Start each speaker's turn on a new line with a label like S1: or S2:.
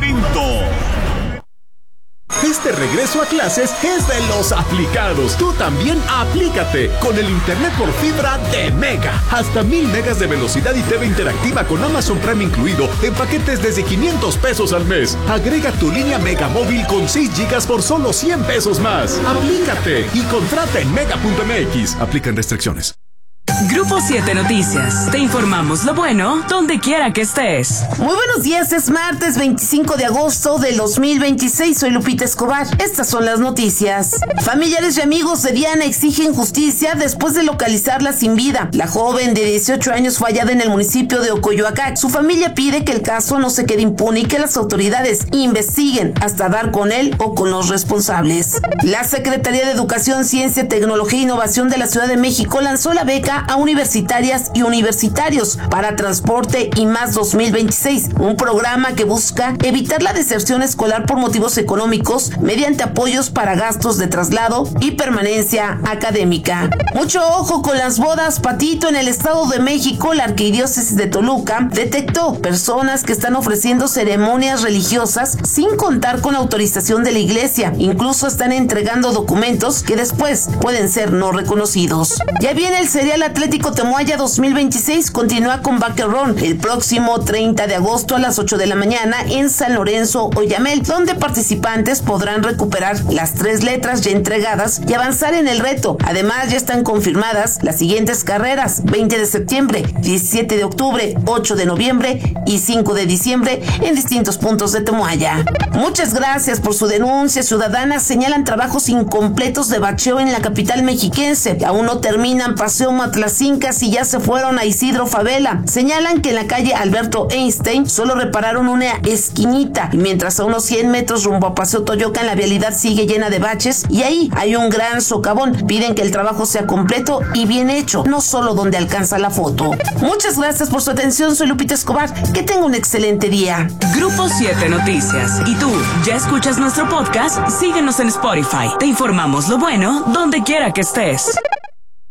S1: evento. Este regreso a clases es de los aplicados. Tú también aplícate con el internet por fibra de Mega. Hasta 1000 megas de velocidad y TV interactiva con Amazon Prime incluido en paquetes desde 500 pesos al mes. Agrega tu línea Mega móvil con 6 gigas por solo 100 pesos más. Aplícate y contrata en mega.mx. Aplican restricciones.
S2: Grupo 7 Noticias. Te informamos lo bueno donde quiera que estés.
S3: Muy buenos días, es martes 25 de agosto del 2026. Soy Lupita Escobar. Estas son las noticias. Familiares y amigos de Diana exigen justicia después de localizarla sin vida. La joven de 18 años fue hallada en el municipio de Ocoyoacán. Su familia pide que el caso no se quede impune y que las autoridades investiguen hasta dar con él o con los responsables. La Secretaría de Educación, Ciencia, Tecnología e Innovación de la Ciudad de México lanzó la beca a universitarias y universitarios para Transporte y Más 2026, un programa que busca evitar la deserción escolar por motivos económicos mediante apoyos para gastos de traslado y permanencia académica. Mucho ojo con las bodas, Patito. En el Estado de México, la Arquidiócesis de Toluca detectó personas que están ofreciendo ceremonias religiosas sin contar con autorización de la iglesia. Incluso están entregando documentos que después pueden ser no reconocidos. Ya viene el serial Atlético Temuaya 2026, continúa con Baquerrón el próximo 30 de agosto a las 8 de la mañana en San Lorenzo, Oyamel, donde participantes podrán recuperar las 3 letras ya entregadas y avanzar en el reto. Además, ya están confirmadas las siguientes carreras: 20 de septiembre, 17 de octubre, 8 de noviembre y 5 de diciembre en distintos puntos de Temuaya. Muchas gracias por su denuncia. Ciudadanas señalan trabajos incompletos de bacheo en la capital mexiquense. Aún no terminan Paseo Matlacincas y ya se fueron a Isidro Favela. Señalan que en la calle Alberto Einstein solo repararon una esquinita, y mientras a unos 100 metros rumbo a Paseo Toyocan la vialidad sigue llena de baches y ahí hay un gran socavón. Piden que el trabajo sea completo y bien hecho, no solo donde alcanza la foto. Muchas gracias por su atención. Soy Lupita Escobar. Que tenga un excelente día.
S2: Grupo 7 Noticias. ¿Y tú ya escuchas nuestro podcast? Síguenos en Spotify. Te informamos lo bueno donde quiera que estés.